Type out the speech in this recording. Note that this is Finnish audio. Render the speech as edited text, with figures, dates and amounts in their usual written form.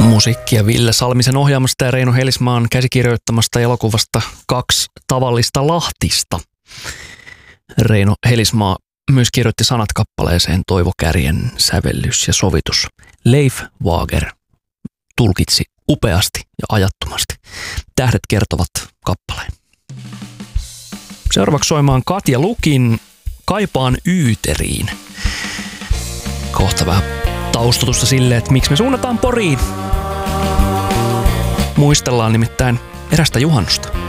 Musiikkia Ville Salmisen ohjaamasta ja Reino Helismaan käsikirjoittamasta elokuvasta 2 tavallista Lahtista. Reino Helismaa myös kirjoitti sanat kappaleeseen, Toivo Kärjen sävellys ja sovitus. Leif Wager tulkitsi upeasti ja ajattomasti. Tähdet kertovat kappaleen. Seuraavaksi soimaan Katja Lukin Kaipaan Yyteriin. Kohta vähän taustotusta sille, että miksi me suunnataan Poriin. Muistellaan nimittäin erästä juhannusta.